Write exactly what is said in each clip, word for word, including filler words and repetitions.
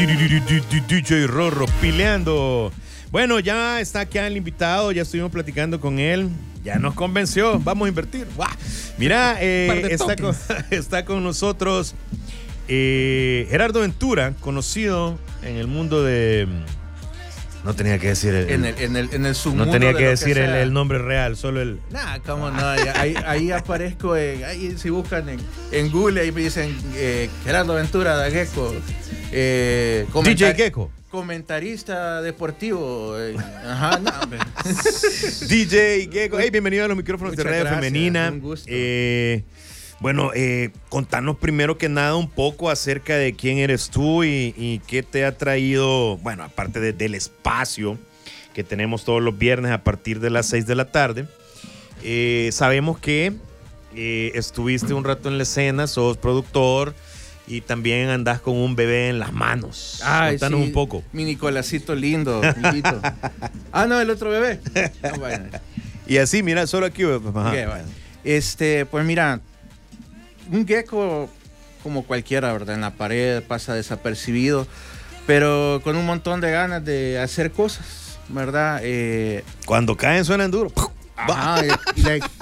D J Rorro pileando. Bueno, ya está aquí el invitado, ya estuvimos platicando con él, ya nos convenció, vamos a invertir. ¡Guau! Mira, eh, está, con, está con nosotros eh, Gerardo Ventura, conocido en el mundo de... No tenía que decir el, en el, en el, en el no tenía que decir que el, el nombre real, solo el... Nah, cómo no, ahí, ahí aparezco, en, ahí si buscan en, en Google, ahí me dicen eh, Gerardo Ventura de Gecko. Eh, D J Gecko. Comentarista deportivo. Eh, ajá, no, D J Gecko. Hey, bienvenido a los micrófonos Muchas de Radio gracias, Femenina. Un gusto. Eh, bueno, eh, contanos primero que nada un poco acerca de quién eres tú y, y qué te ha traído, bueno, aparte de, del espacio que tenemos todos los viernes a partir de las seis de la tarde. Eh, sabemos que eh, estuviste un rato en la escena, sos productor y también andás con un bebé en las manos. Ay, contanos sí, un poco. Mi Nicolásito lindo. Ah, no, el otro bebé. No, bueno. Y así, mira, solo aquí. Ajá. Okay, bueno. Este, pues mira, un gecko como cualquiera, ¿verdad? En la pared pasa desapercibido, pero con un montón de ganas de hacer cosas, ¿verdad? Eh, Cuando caen suenan duro. Ajá, y, y like,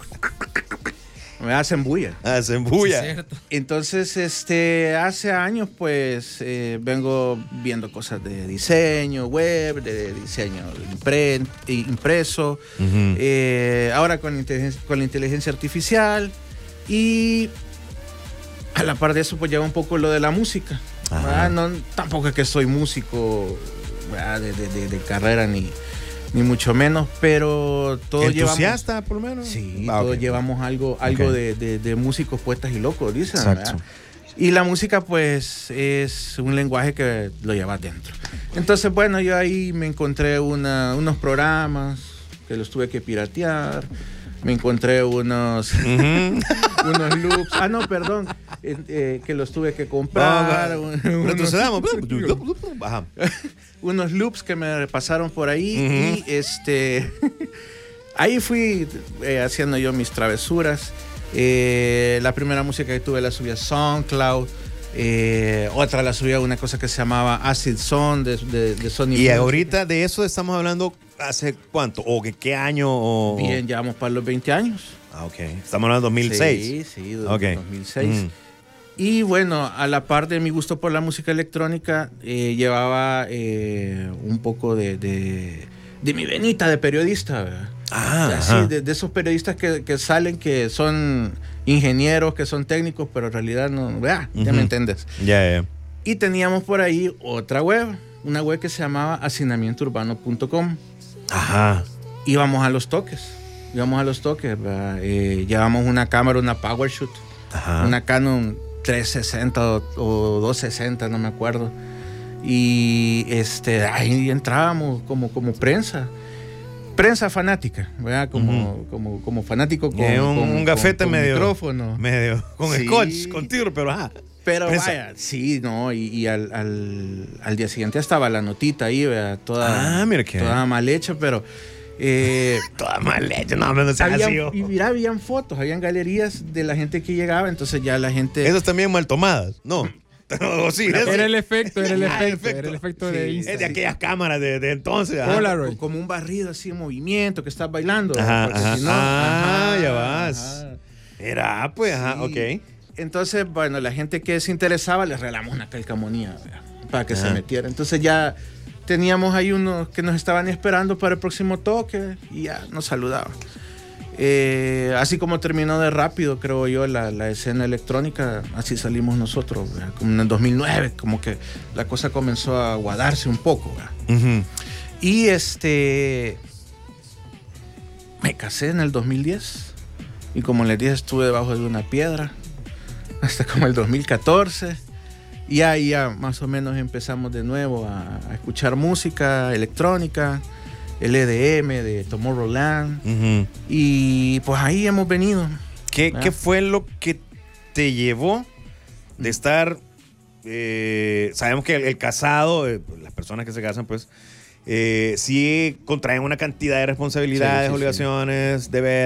me hacen bulla. Hacen bulla. Sí, entonces, este, hace años, pues, eh, vengo viendo cosas de diseño web, de diseño impre, impreso, uh-huh. eh, ahora con, inteligencia, con la inteligencia artificial y a la par de eso, pues, lleva un poco lo de la música. No, tampoco es que soy músico de, de, de, de carrera ni... ni mucho menos, pero todos entusiasta llevamos, por lo menos. Sí, ah, todos okay. llevamos algo, algo okay. de, de, de músicos, poetas y locos, dicen. Exacto. ¿verdad? Y la música, pues, es un lenguaje que lo llevas dentro. Entonces, bueno, yo ahí me encontré una, unos programas que los tuve que piratear. Me encontré unos, uh-huh. unos loops. Ah, no, perdón. Eh, eh, que los tuve que comprar. No, no. Retrocedamos. Unos, unos loops que me pasaron por ahí. Uh-huh. Y este. Ahí fui eh, haciendo yo mis travesuras. Eh, la primera música que tuve la subí a SoundCloud. Eh, otra la subí a una cosa que se llamaba Acid Song de, de, de Sony. Y ahorita de eso estamos hablando. ¿Hace cuánto? ¿O que, qué año? O... Bien, ya vamos para los veinte años. Ah, ok. Estamos hablando de dos mil seis. Sí, sí, de okay. dos mil seis. Mm. Y bueno, a la par de mi gusto por la música electrónica, eh, llevaba eh, un poco de, de, de mi venita de periodista, ¿verdad? Ah, Así, de, de esos periodistas que, que salen, que son ingenieros, que son técnicos, pero en realidad no, ¿verdad? Uh-huh. Ya me entiendes. Ya, yeah, yeah. Y teníamos por ahí otra web, una web que se llamaba hacinamiento urbano punto com. Ajá. Íbamos a los toques, íbamos a los toques, eh, llevamos una cámara, una PowerShoot, Ajá. una Canon trescientos sesenta o, o doscientos sesenta, no me acuerdo. Y este, ahí entrábamos como, como prensa, prensa fanática, ¿verdad? Como, uh-huh. como, como fanático con, un, con un gafete con, con medio, micrófono. Medio, con sí. scotch, con tiro, pero ajá. Pero prensa. Vaya, sí, no, y, y al, al, al día siguiente estaba la notita ahí, ¿verdad? Toda, ah, mira que toda mal hecha, pero... Eh, toda mal hecha, no, no se habían, así, y mira, habían fotos, habían galerías de la gente que llegaba, entonces ya la gente... Esas también mal tomadas, no. o sí, era, eso. era el efecto, era el ah, efecto, efecto, era el efecto sí, de Instagram. Es de aquellas cámaras de, de entonces. Polaroid. Como un barrido así en movimiento que estás bailando. Ajá, ajá. Si no, ah, ajá, ya vas. Ajá. Era, pues, ajá, sí. ok. Entonces, bueno, la gente que se interesaba les regalamos una calcamonía para que ajá. se metiera. Entonces ya teníamos ahí unos que nos estaban esperando para el próximo toque y ya nos saludaban. Eh, así como terminó de rápido, creo yo, la, la escena electrónica, así salimos nosotros, ¿verdad? Como en el dos mil nueve, como que la cosa comenzó a aguadarse un poco. Uh-huh. Y este, me casé en el dos mil diez y como les dije, estuve debajo de una piedra hasta como el dos mil catorce. Y ahí ya más o menos empezamos de nuevo a, a escuchar música electrónica, el E D M de Tomorrowland. Uh-huh. Y pues ahí hemos venido. ¿Qué, ¿Qué fue lo que te llevó de estar... Eh, sabemos que el, el casado, eh, las personas que se casan, pues, eh, sí contraen una cantidad de responsabilidades, sí, sí, obligaciones, sí. deberes.